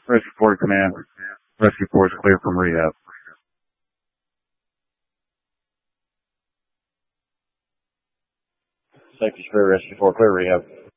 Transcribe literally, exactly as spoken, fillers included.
Rescue four command. Rescue four is clear from rehab. Safety Spirit, Rescue four, clear rehab.